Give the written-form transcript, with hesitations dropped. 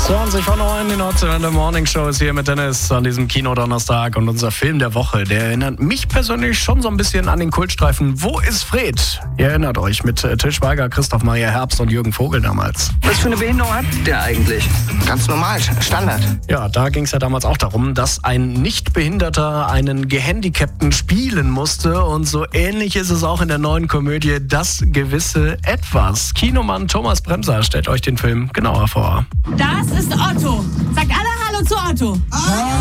20:09, die Nordzylinder Morning Show ist hier mit Dennis an diesem Kinodonnerstag und unser Film der Woche, der erinnert mich persönlich schon so ein bisschen an den Kultstreifen Wo ist Fred? Ihr erinnert euch mit Til Schweiger, Christoph Maria Herbst und Jürgen Vogel damals. Was für eine Behinderung hat der eigentlich? Ganz normal, Standard. Ja, da ging es ja damals auch darum, dass ein Nichtbehinderter einen Gehandicapten spielen musste und so ähnlich ist es auch in der neuen Komödie Das gewisse Etwas. Kinomann Thomas Bremser stellt euch den Film genauer vor. Das ist Otto. Sagt alle Hallo zu Otto.